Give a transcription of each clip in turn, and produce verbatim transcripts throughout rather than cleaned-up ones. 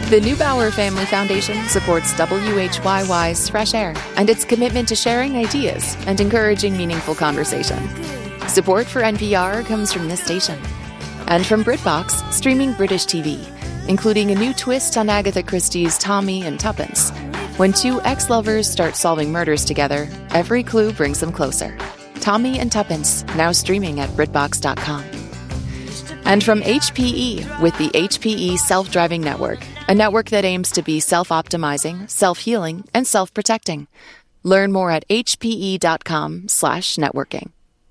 The Neubauer Family Foundation supports W H Y Y's Fresh Air and its commitment to sharing ideas and encouraging meaningful conversation. Support for N P R comes from this station and from BritBox, streaming British T V, including a new twist on Agatha Christie's Tommy and Tuppence. When two ex-lovers start solving murders together, every clue brings them closer. Tommy and Tuppence, now streaming at BritBox dot com. And from H P E with the H P E Self-Driving Network, a network that aims to be self-optimizing, self-healing, and self-protecting. Learn more at H P E dot com slash networking.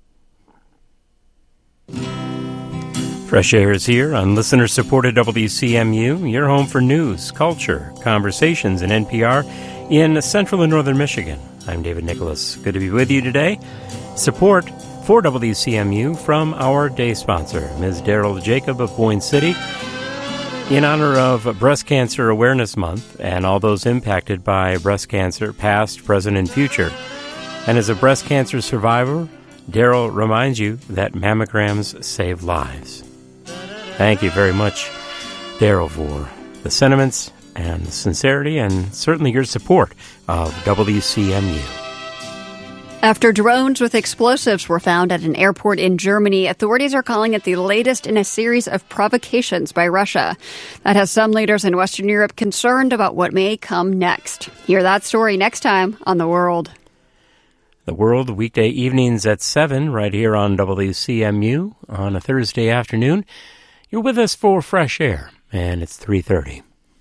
Fresh Air is here on listener-supported W C M U, your home for news, culture, conversations, and N P R in central and northern Michigan. I'm David Nicholas. Good to be with you today. Support for W C M U from our day sponsor, Miz Daryl Jacob of Boyne City, in honor of Breast Cancer Awareness Month and all those impacted by breast cancer, past, present, and future. And as a breast cancer survivor, Daryl reminds you that mammograms save lives. Thank you very much, Daryl, for the sentiments and the sincerity and certainly your support of W C M U. After drones with explosives were found at an airport in Germany, authorities are calling it the latest in a series of provocations by Russia. That has some leaders in Western Europe concerned about what may come next. Hear that story next time on The World. The World, weekday evenings at seven, right here on W C M U on a Thursday afternoon. You're with us for Fresh Air, and it's three thirty.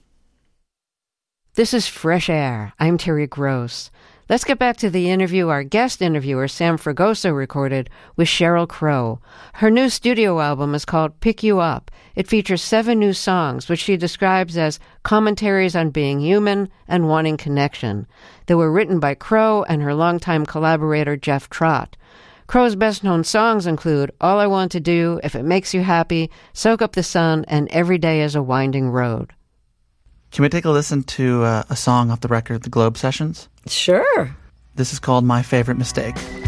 This is Fresh Air. I'm Terry Gross. Let's get back to the interview our guest interviewer, Sam Fragoso, recorded with Sheryl Crow. Her new studio album is called Pick You Up. It features seven new songs, which she describes as commentaries on being human and wanting connection. They were written by Crow and her longtime collaborator, Jeff Trott. Crow's best-known songs include All I Want to Do, If It Makes You Happy, Soak Up the Sun, and Every Day is a Winding Road. Can we take a listen to uh, a song off the record, The Globe Sessions? Sure. This is called My Favorite Mistake.